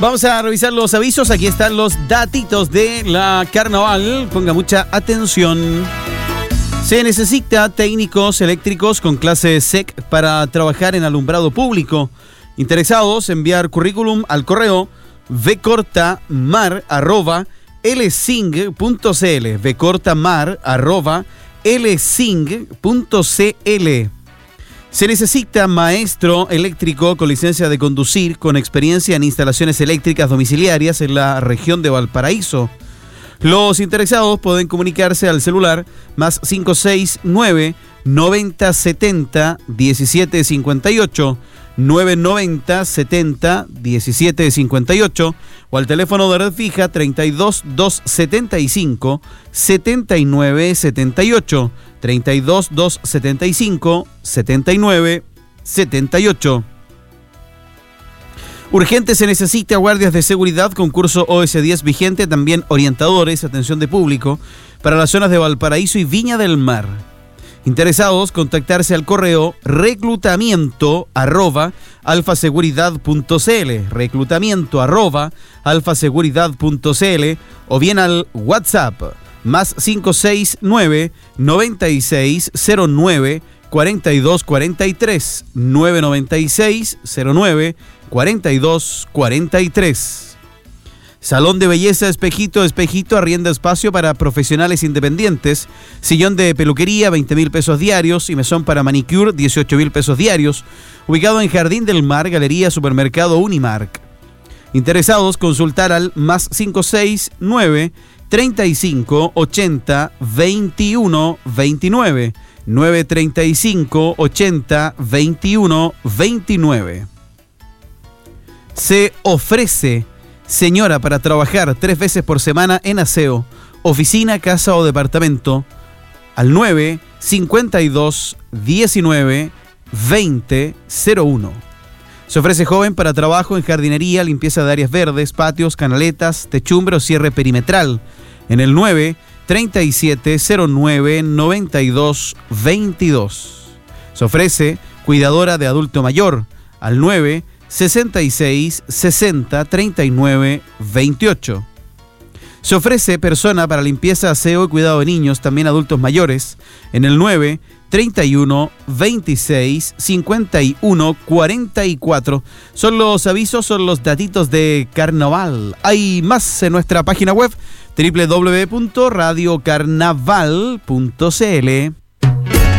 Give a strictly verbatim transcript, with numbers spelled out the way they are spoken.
Vamos a revisar los avisos. Aquí están los datitos de la Carnaval. Ponga mucha atención. Se necesita técnicos eléctricos con clase S E C para trabajar en alumbrado público. Interesados, enviar currículum al correo vcortamar arroba lsing punto cl vcortamar arroba lsing punto cl. Se necesita maestro eléctrico con licencia de conducir con experiencia en instalaciones eléctricas domiciliarias en la región de Valparaíso. Los interesados pueden comunicarse al celular más cinco seis nueve, noventa setenta, diecisiete cincuenta y ocho, nueve noventa setenta, diecisiete cincuenta y ocho o al teléfono de red fija treinta y dos, doscientos setenta y cinco, setenta y nueve setenta y ocho, treinta y dos, doscientos setenta y cinco, setenta y nueve setenta y ocho. Urgente se necesita guardias de seguridad, concurso O S diez vigente, también orientadores, atención de público, para las zonas de Valparaíso y Viña del Mar. Interesados, contactarse al correo reclutamiento arroba alfaseguridad punto cl, reclutamiento arroba alfaseguridad punto cl o bien al WhatsApp más cinco seis nueve, noventa y seis cero nueve, cuarenta y dos cuarenta y tres, nueve noventa y seis cero nueve, cuarenta y dos cuarenta y tres. Salón de belleza Espejito, Espejito arrienda espacio para profesionales independientes, sillón de peluquería veinte mil pesos diarios y mesón para manicure dieciocho mil pesos diarios, ubicado en Jardín del Mar, Galería Supermercado Unimark. Interesados, consultar al más cinco seis nueve, treinta y cinco, ochenta, veintiuno, veintinueve, nueve treinta y cinco, ochenta, veintiuno, veintinueve. Se ofrece señora para trabajar tres veces por semana en aseo, oficina, casa o departamento al nueve cincuenta y dos, diecinueve, veinte, cero uno. Se ofrece joven para trabajo en jardinería, limpieza de áreas verdes, patios, canaletas, techumbre o cierre perimetral en el nueve treinta y siete, cero nueve, noventa y dos, veintidós. Se ofrece cuidadora de adulto mayor al nueve sesenta y seis, sesenta, treinta y nueve, veintiocho. Se ofrece persona para limpieza, aseo y cuidado de niños, también adultos mayores, en el nueve treinta y uno, veintiséis, cincuenta y uno, cuarenta y cuatro. Son los avisos, son los datitos de Carnaval. Hay más en nuestra página web doble u doble u doble u punto radio carnaval punto c l.